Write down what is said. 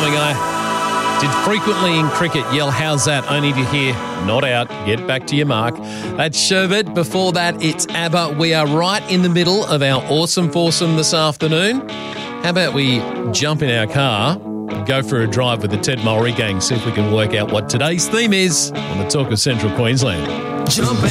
coming. I did frequently in cricket yell, how's that? Only to hear, not out, get back to your mark. That's Sherbet. Before that, it's ABBA. We are right in the middle of our awesome foursome this afternoon. How about we jump in our car, go for a drive with the Ted Mulry gang, see if we can work out what today's theme is on the Talk of Central Queensland. Jump